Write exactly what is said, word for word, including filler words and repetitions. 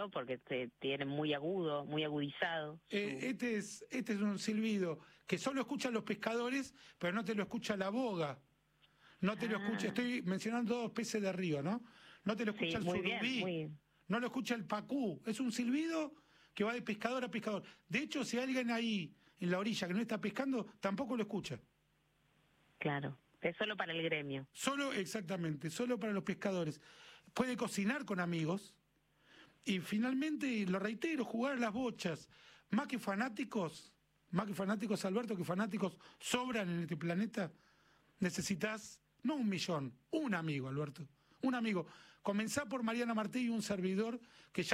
raro porque te tiene muy agudo, muy agudizado. Eh, este, es, este es un silbido que solo escuchan los pescadores, pero no te lo escucha la boga. No te Ah. lo escucha, estoy mencionando dos peces de río, ¿no? No te lo escucha Sí, el muy surubí, bien, muy... no lo escucha el pacú. Es un silbido que va de pescador a pescador. De hecho, si alguien ahí en la orilla que no está pescando, tampoco lo escucha. Claro, es solo para el gremio. Solo, exactamente, solo para los pescadores. Puede cocinar con amigos. Y finalmente, lo reitero, jugar a las bochas. Más que fanáticos, más que fanáticos, Alberto, que fanáticos sobran en este planeta, necesitas, no un millón, un amigo, Alberto. Un amigo. Comenzá por Mariana Martí y un servidor que ya